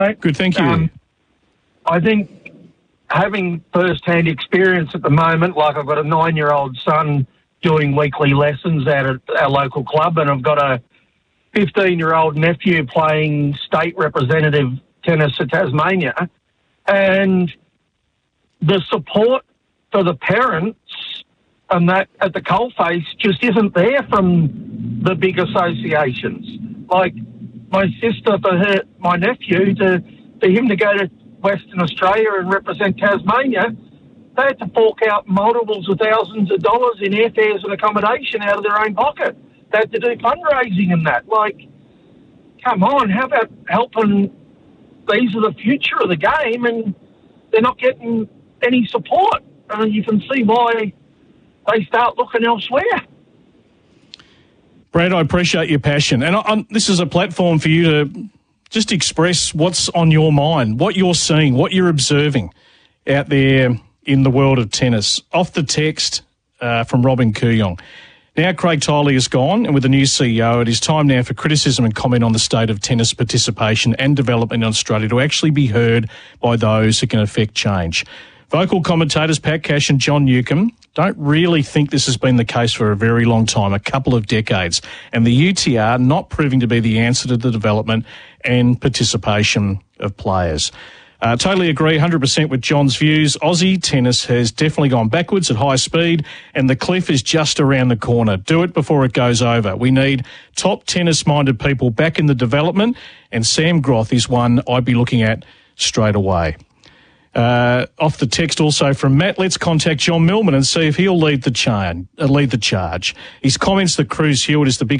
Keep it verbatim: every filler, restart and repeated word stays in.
Good, thank you. Um, I think having first-hand experience at the moment, like I've got a nine-year-old son doing weekly lessons out at our local club, and I've got a fifteen-year-old nephew playing state representative tennis for Tasmania, and the support for the parents and that at the coalface just isn't there from the big associations. Like my sister, for her, my nephew, to for him to go to Western Australia and represent Tasmania, they had to fork out multiples of thousands of dollars in airfares and accommodation out of their own pocket. They had to do fundraising and that. Like, come on, how about helping? These are the future of the game, and they're not getting any support. Uh, you can see why they start looking elsewhere. Brad, I appreciate your passion. And I, I'm, this is a platform for you to just express what's on your mind, what you're seeing, what you're observing out there in the world of tennis. Off the text uh, from Robin Kooyong. Now Craig Tiley is gone, and with the new C E O, it is time now for criticism and comment on the state of tennis participation and development in Australia to actually be heard by those who can affect change. Vocal commentators Pat Cash and John Newcombe don't really think this has been the case for a very long time, a couple of decades, and the U T R not proving to be the answer to the development and participation of players. Uh, totally agree one hundred percent with John's views. Aussie tennis has definitely gone backwards at high speed, and the cliff is just around the corner. Do it before it goes over. We need top tennis-minded people back in the development, and Sam Groth is one I'd be looking at straight away. Uh, off the text also from Matt, let's contact John Millman and see if he'll lead the, char- uh, lead the charge. His comments that Cruz Hewitt is the biggest